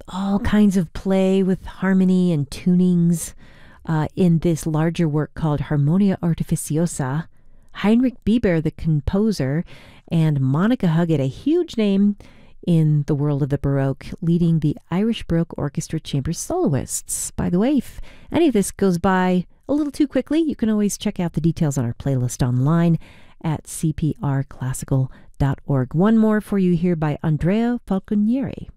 all kinds of play with harmony and tunings in this larger work called Harmonia Artificiosa. Heinrich Bieber, the composer, and Monica Huggett, a huge name in the world of the Baroque, leading the Irish Baroque Orchestra Chamber soloists. By the way, if any of this goes by a little too quickly, you can always check out the details on our playlist online at cprclassical.org. One more for you here by Andrea Falconieri.